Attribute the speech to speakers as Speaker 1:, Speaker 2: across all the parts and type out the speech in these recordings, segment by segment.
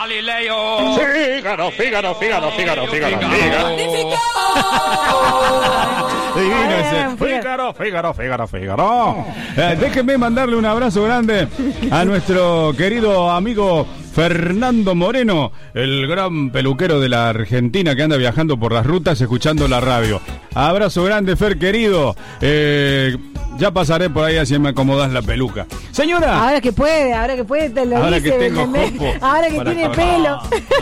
Speaker 1: Galileo.
Speaker 2: Fígaro. Fígaro. Déjenme mandarle un abrazo grande a nuestro querido amigo Fernando Moreno, el gran peluquero de la Argentina que anda viajando por las rutas escuchando la radio. Abrazo grande, Fer querido. Ya pasaré por ahí así me acomodas la peluca. Señora.
Speaker 3: Ahora que puede, te lo
Speaker 2: ahora
Speaker 3: dice.
Speaker 2: Que tengo copo
Speaker 3: ahora que tiene pelo.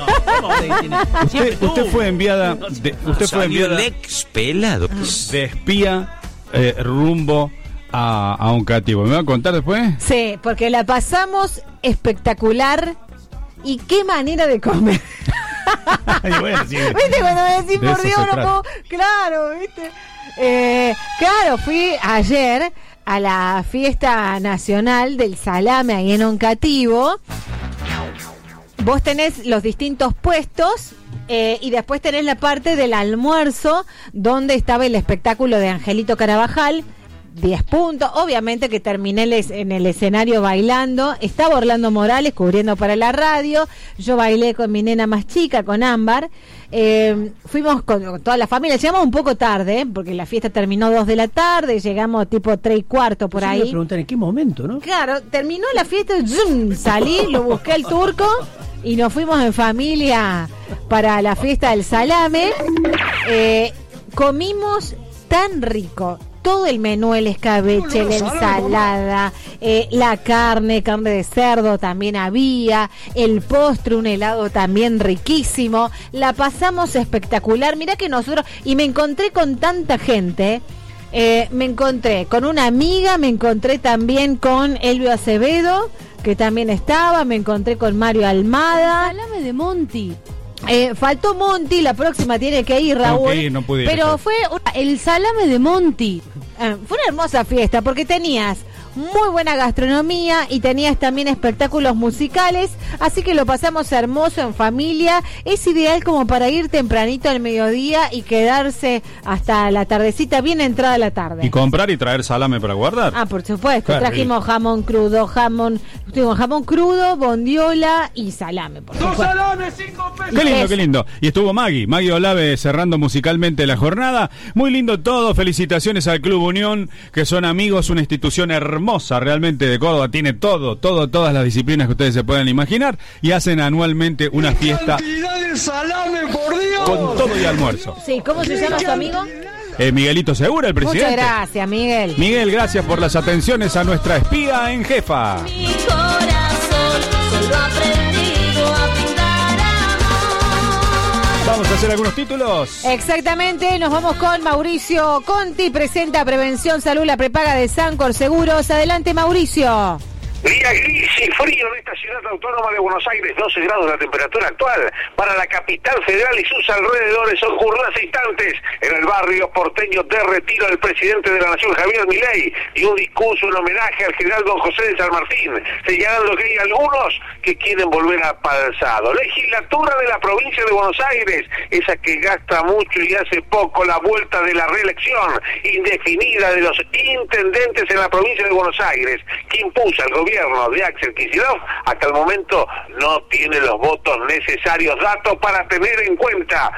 Speaker 2: Usted fue enviada
Speaker 1: pelado.
Speaker 2: de espía rumbo a un cativo. ¿Me va a contar después?
Speaker 3: Sí, porque la pasamos espectacular. Y qué manera de comer.
Speaker 2: Bueno, sí,
Speaker 3: ¿viste? Cuando me decís, por Dios, no puedo. Claro, ¿viste? Claro, fui ayer a la fiesta nacional del salame ahí en Oncativo. Vos tenés los distintos puestos y después tenés la parte del almuerzo donde estaba el espectáculo de Angelito Carabajal. 10 puntos, obviamente que terminé en el escenario bailando. Estaba Orlando Morales cubriendo para la radio. Yo bailé con mi nena más chica, con Ámbar. Fuimos con toda la familia. Llegamos un poco tarde, porque la fiesta terminó 2 de la tarde. Llegamos tipo 3:15 por ahí.
Speaker 4: Me preguntan en qué momento, ¿no?
Speaker 3: Claro, terminó la fiesta, ¡zum! Salí, lo busqué al Turco y nos fuimos en familia para la fiesta del salame. Comimos tan rico. Todo el menú, el escabeche, la ensalada, la carne de cerdo también había, el postre, un helado también riquísimo. La pasamos espectacular. Mirá que nosotros, y me encontré con tanta gente, me encontré con una amiga, me encontré también con Elvio Acevedo, que también estaba, me encontré con Mario Almada.
Speaker 5: Salame de Monty.
Speaker 3: Faltó Monty, la próxima tiene que ir, Raúl.
Speaker 2: No pude ir,
Speaker 3: pero fue
Speaker 5: el salame de Monty.
Speaker 3: Fue una hermosa fiesta porque tenías muy buena gastronomía y tenías también espectáculos musicales, así que lo pasamos hermoso en familia. Es ideal como para ir tempranito al mediodía y quedarse hasta la tardecita, bien entrada la tarde.
Speaker 2: Y comprar y traer salame para guardar.
Speaker 3: Por supuesto,
Speaker 2: claro,
Speaker 3: trajimos jamón crudo, bondiola y salame. Por
Speaker 1: ¡2 salames, 5 pesos!
Speaker 2: Qué lindo. Y estuvo Maggie Olave cerrando musicalmente la jornada. Muy lindo todo. Felicitaciones al Club Unión, que son amigos, una institución hermosa realmente de Córdoba. Tiene todas las disciplinas que ustedes se puedan imaginar. Y hacen anualmente una fiesta
Speaker 1: ¡Cantidad de salame, por Dios!
Speaker 2: con todo y almuerzo.
Speaker 3: Sí, ¿cómo se llama su amigo?
Speaker 2: Miguelito Segura, el presidente.
Speaker 3: Muchas gracias, Miguel.
Speaker 2: Miguel, gracias por las atenciones a nuestra espía en jefa.
Speaker 6: Mi corazón solo ha aprendido a brindar amor.
Speaker 2: Vamos a hacer algunos títulos.
Speaker 3: Exactamente, nos vamos con Mauricio Conti, presenta Prevención Salud, la prepaga de Sancor Seguros. Adelante, Mauricio.
Speaker 7: Día gris y frío en esta ciudad autónoma de Buenos Aires, 12 grados la temperatura actual. Para la capital federal y sus alrededores ocurrió hace instantes en el barrio porteño de Retiro el presidente de la Nación, Javier Milei, dio un discurso en homenaje al general don José de San Martín, señalando que hay algunos que quieren volver a pasado. Legislatura de la provincia de Buenos Aires, esa que gasta mucho y hace poco, la vuelta de la reelección indefinida de los intendentes en la provincia de Buenos Aires, que impulsa el gobierno de Axel Kicillof, hasta el momento no tiene los votos necesarios. Datos para tener en cuenta: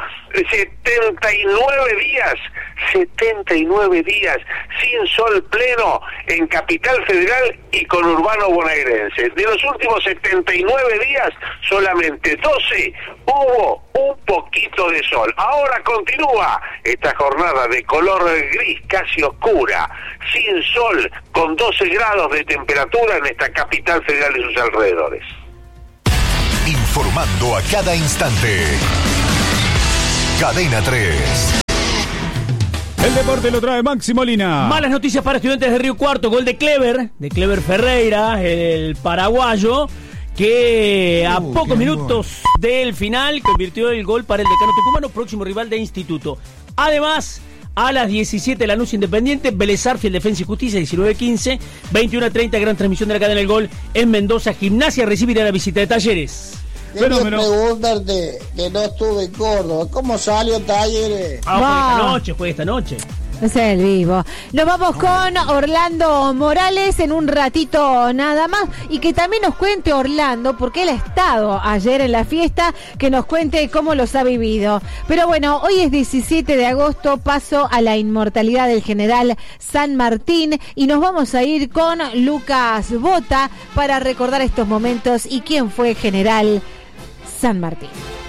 Speaker 7: 79 días sin sol pleno en Capital Federal y conurbano bonaerense. De los últimos 79 días, solamente 12 hubo un poquito de sol. Ahora continúa esta jornada de color gris, casi oscura, sin sol, con 12 grados de temperatura en esta Capital Federal y sus alrededores.
Speaker 8: Informando a cada instante. Cadena 3.
Speaker 2: El deporte lo trae Maxi Molina.
Speaker 4: Malas noticias para Estudiantes de Río Cuarto. Gol de Clever Ferreira, el paraguayo, que a pocos minutos del final convirtió el gol para el Decano Tucumano, próximo rival de Instituto. Además, a las 17 Lanús Independiente, Vélez Arfield, Defensa y Justicia, 19:15, 21:30, gran transmisión de la cadena del gol en Mendoza. Gimnasia recibirá la visita de Talleres.
Speaker 9: Fenómeno. Preguntarte, que no estuve en Córdoba, ¿cómo salió Talleres?
Speaker 4: Juega esta noche.
Speaker 3: Es el vivo. Nos vamos con Orlando Morales en un ratito nada más. Y que también nos cuente Orlando, porque él ha estado ayer en la fiesta, que nos cuente cómo los ha vivido. Pero bueno, hoy es 17 de agosto, paso a la inmortalidad del general San Martín. Y nos vamos a ir con Lucas Bota para recordar estos momentos y quién fue general San Martín.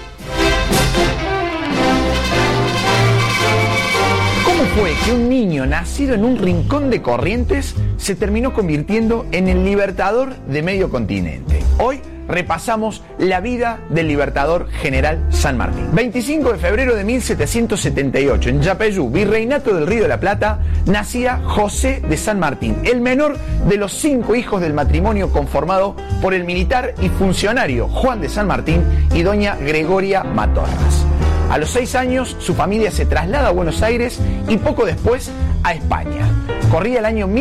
Speaker 9: ¿Cómo fue que un niño nacido en un rincón de Corrientes se terminó convirtiendo en el libertador de medio continente? Hoy repasamos la vida del libertador general San Martín. 25 de febrero de 1778, en Yapeyú, Virreinato del Río de la Plata, nacía José de San Martín, el menor de los 5 hijos del matrimonio conformado por el militar y funcionario Juan de San Martín y doña Gregoria Matorras. A los 6 años, su familia se traslada a Buenos Aires y poco después a España. Corría el año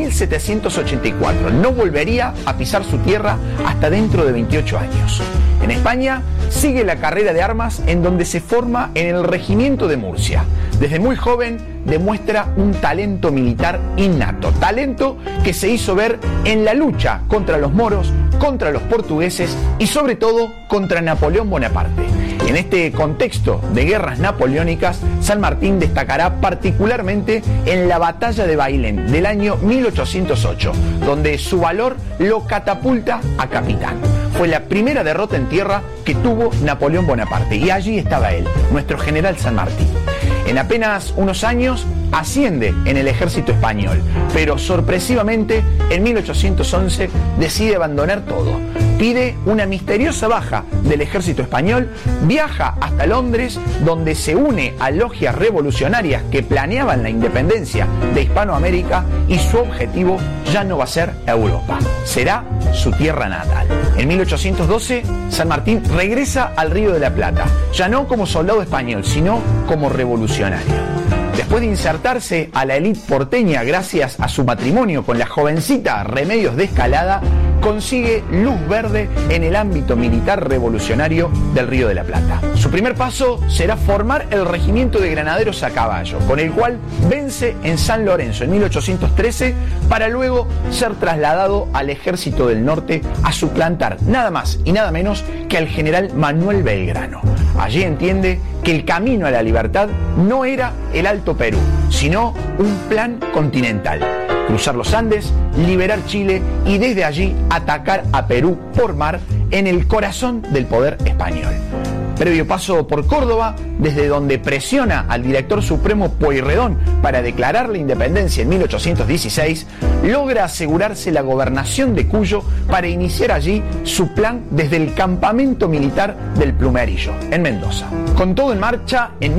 Speaker 9: 1784. No volvería a pisar su tierra hasta dentro de 28 años. En España sigue la carrera de armas en donde se forma en el regimiento de Murcia. Desde muy joven demuestra un talento militar innato, talento que se hizo ver en la lucha contra los moros, contra los portugueses y sobre todo contra Napoleón Bonaparte. En este contexto de guerras napoleónicas, San Martín destacará particularmente en la batalla de Bailén del año 1808, donde su valor lo catapulta a capitán. Fue la primera derrota en tierra que tuvo Napoleón Bonaparte y allí estaba él, nuestro general San Martín. En apenas unos años asciende en el ejército español, pero sorpresivamente en 1811 decide abandonar todo. Pide una misteriosa baja del ejército español, viaja hasta Londres, donde se une a logias revolucionarias que planeaban la independencia de Hispanoamérica y su objetivo ya no va a ser Europa, será su tierra natal. En 1812, San Martín regresa al Río de la Plata, ya no como soldado español, sino como revolucionario. Después de insertarse a la élite porteña gracias a su matrimonio con la jovencita Remedios de Escalada, consigue luz verde en el ámbito militar revolucionario del Río de la Plata. Su primer paso será formar el regimiento de granaderos a caballo, con el cual vence en San Lorenzo en 1813, para luego ser trasladado al Ejército del Norte a suplantar nada más y nada menos que al general Manuel Belgrano. Allí entiende que el camino a la libertad no era el Alto Perú, sino un plan continental. Cruzar los Andes, liberar Chile y desde allí atacar a Perú por mar en el corazón del poder español. Previo paso por Córdoba, desde donde presiona al director supremo Pueyrredón para declarar la independencia en 1816, logra asegurarse la gobernación de Cuyo para iniciar allí su plan desde el campamento militar del Plumerillo, en Mendoza. Con todo en marcha, en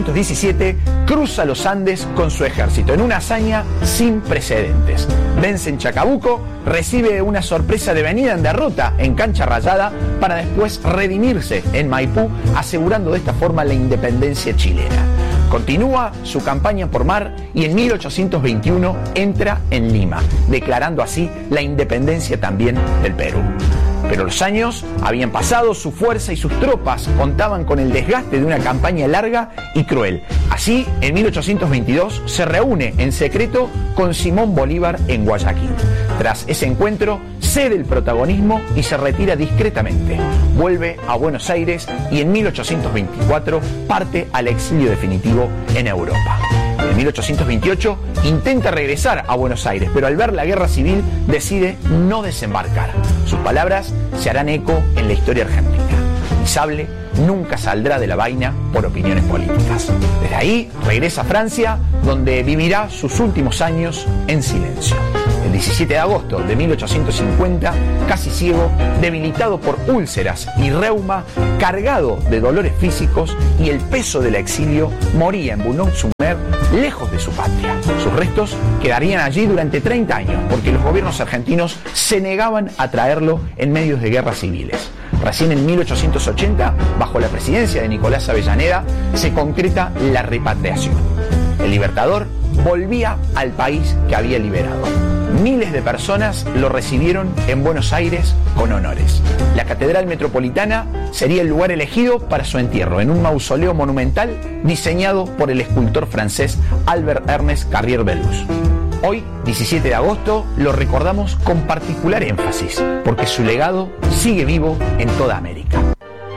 Speaker 9: 1817 cruza los Andes con su ejército, en una hazaña sin precedentes. Vence en Chacabuco, recibe una sorpresa devenida en derrota en Cancha Rayada para después redimirse en Maipú, asegurando de esta forma la independencia chilena. Continúa su campaña por mar y en 1821 entra en Lima, declarando así la independencia también del Perú. Pero los años habían pasado, su fuerza y sus tropas contaban con el desgaste de una campaña larga y cruel. Así, en 1822 se reúne en secreto con Simón Bolívar en Guayaquil. Tras ese encuentro, cede el protagonismo y se retira discretamente. Vuelve a Buenos Aires y en 1824 parte al exilio definitivo en Europa. En 1828 intenta regresar a Buenos Aires, pero al ver la guerra civil decide no desembarcar. Sus palabras se harán eco en la historia argentina. Mi sable nunca saldrá de la vaina por opiniones políticas. Desde ahí regresa a Francia, donde vivirá sus últimos años en silencio. El 17 de agosto de 1850, casi ciego, debilitado por úlceras y reuma, cargado de dolores físicos y el peso del exilio, moría en Boulogne-sur-Mer, lejos de su patria. Sus restos quedarían allí durante 30 años, porque los gobiernos argentinos se negaban a traerlo en medios de guerras civiles. Recién en 1880, bajo la presidencia de Nicolás Avellaneda, se concreta la repatriación. El libertador volvía al país que había liberado. miles de personas lo recibieron en Buenos Aires con honores. La Catedral Metropolitana sería el lugar elegido para su entierro, en un mausoleo monumental diseñado por el escultor francés Albert Ernest Carrier-Belleuse. Hoy, 17 de agosto, lo recordamos con particular énfasis, porque su legado sigue vivo en toda América.